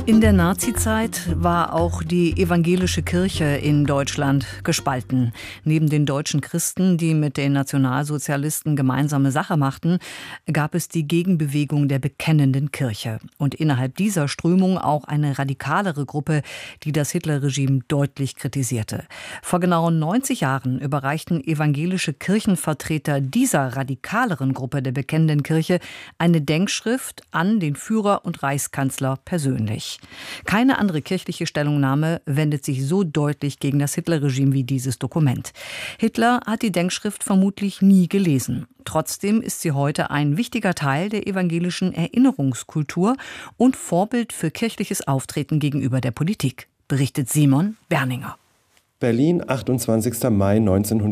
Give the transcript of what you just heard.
In der Nazizeit war auch die evangelische Kirche in Deutschland gespalten. Neben den deutschen Christen, die mit den Nationalsozialisten gemeinsame Sache machten, gab es die Gegenbewegung der bekennenden Kirche. Und innerhalb dieser Strömung auch eine radikalere Gruppe, die das Hitlerregime deutlich kritisierte. Vor genau 90 Jahren überreichten evangelische Kirchenvertreter dieser radikaleren Gruppe der bekennenden Kirche eine Denkschrift an den Führer und Reichskanzler persönlich. Keine andere kirchliche Stellungnahme wendet sich so deutlich gegen das Hitlerregime wie dieses Dokument. Hitler hat die Denkschrift vermutlich nie gelesen. Trotzdem ist sie heute ein wichtiger Teil der evangelischen Erinnerungskultur und Vorbild für kirchliches Auftreten gegenüber der Politik, berichtet Simon Berninger. Berlin, 28. Mai 1900.